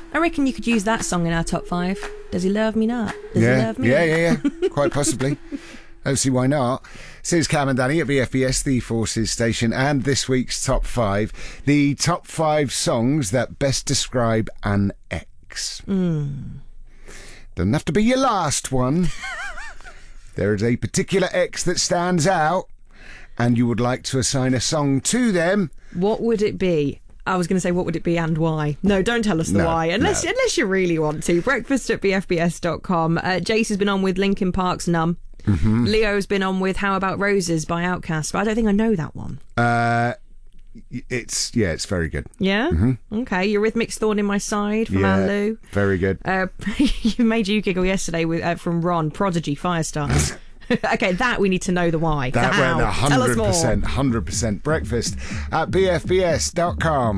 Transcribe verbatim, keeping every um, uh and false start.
I reckon you could use that song in our top five. Does he love me not? Does yeah. he love me? Yeah, yeah, yeah. Quite possibly. Don't see why not. So it's Cam and Danny at B F B S, the Forces station, and this week's top five. The top five songs that best describe an ex. Mm. Doesn't have to be your last one. There is a particular ex that stands out, and you would like to assign a song to them. What would it be? I was going to say, what would it be and why? No, don't tell us the No, why, unless no. unless you really want to. Breakfast at b f b s dot com. Uh, Jace has been on with Linkin Park's Numb. Mm-hmm. Leo's been on with How About Roses by Outkast, but I don't think I know that one. Uh, it's, yeah, it's very good. Yeah? Mm-hmm. Okay. Eurythmics Thorn in My Side from Yeah, Anne Lou. very good. Uh, you made you giggle yesterday with uh, from Ron, Prodigy Firestarter. Okay, that we need to know the why. That the how. went Tell us one hundred percent, more. one hundred percent breakfast at b f b s dot com.